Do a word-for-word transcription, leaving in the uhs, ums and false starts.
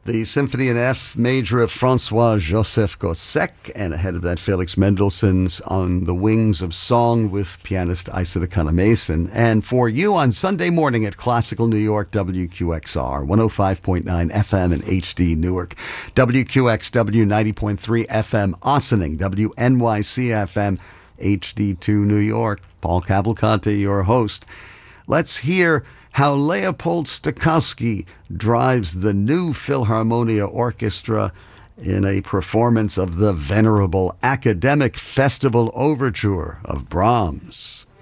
The Symphony in F Major of Francois-Joseph Gossec, and ahead of that, Felix Mendelssohn's On the Wings of Song with pianist Isa Mason. And for you on Sunday morning at Classical New York, W Q X R, one oh five point nine F M and H D Newark, W Q X W ninety point three F M Ossining, W N Y C F M, H D two New York. Paul Cavalcante, your host. Let's hear how Leopold Stokowski drives the new Philharmonia Orchestra in a performance of the venerable Academic Festival Overture of Brahms.